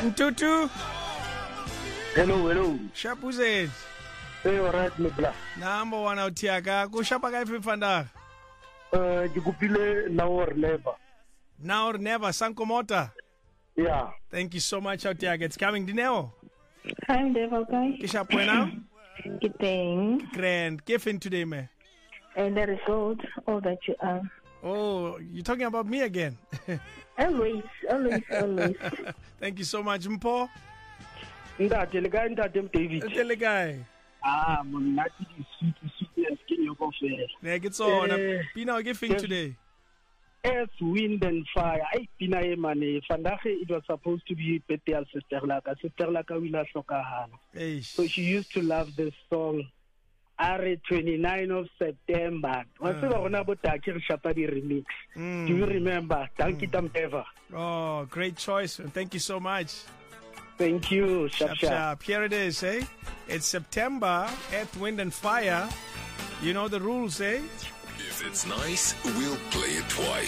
Mtutu. Hello. Shapuzet. Hey, alright, Mibla. Nambo wana utiaka. Kushapa kai vandaag? Je kupile now or never. Now or never, Sankomota. Yeah. Thank you so much, Utiaka. It's coming, Dineo. Hi, Deva, guys. Kisha buena? Good thing. Grand. Kefin today, me. And the result, all that you are. Oh, you're talking about me again. Always. Thank you so much, Mpo. Ntate David. Tell guy. Mona di sweet skin yo go fair. Yeah, get on. Pina, giving today. Earth, wind and fire. Ay pina e mane. Vandaag it was supposed to be birthday al Sister Laka. Sister Laka wila hlokahana. So she used to love this song. Are 29 of September. What's the one about Takir Shapadi remix? Do you remember? Thank you, Tamteva. Oh, great choice. Thank you so much. Thank you. Sharp. Here it is, eh? It's September, Earth, Wind and Fire. You know the rules, eh? If it's nice, we'll play it twice.